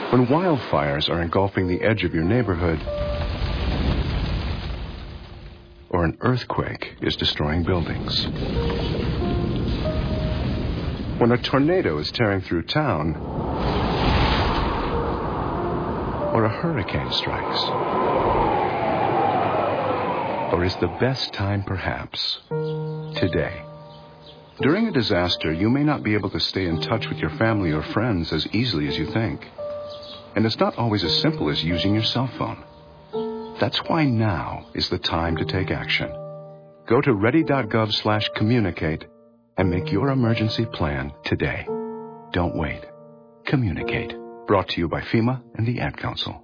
When wildfires are engulfing the edge of your neighborhood, or an earthquake is destroying buildings. When a tornado is tearing through town, or a hurricane strikes. Or is the best time perhaps today? During a disaster, you may not be able to stay in touch with your family or friends as easily as you think. And it's not always as simple as using your cell phone. That's why now is the time to take action. Go to ready.gov/communicate and make your emergency plan today. Don't wait. Communicate. Brought to you by FEMA and the Ad Council.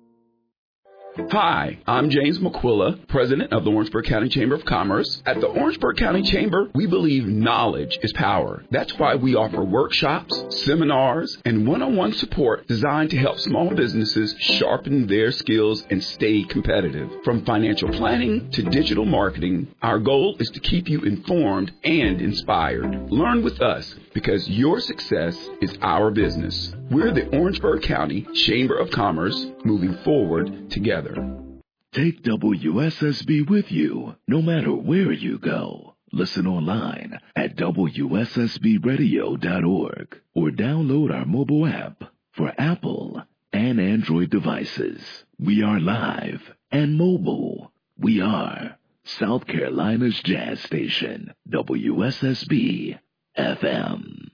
Hi, I'm James McQuilla, President of the Orangeburg County Chamber of Commerce. At the Orangeburg County Chamber, we believe knowledge is power. That's why we offer workshops, seminars, and one-on-one support designed to help small businesses sharpen their skills and stay competitive. From financial planning to digital marketing, our goal is to keep you informed and inspired. Learn with us because your success is our business. We're the Orangeburg County Chamber of Commerce, moving forward together. Take WSSB with you no matter where you go. Listen online at WSSBradio.org or download our mobile app for Apple and Android devices. We are live and mobile. We are South Carolina's jazz station, WSSB FM.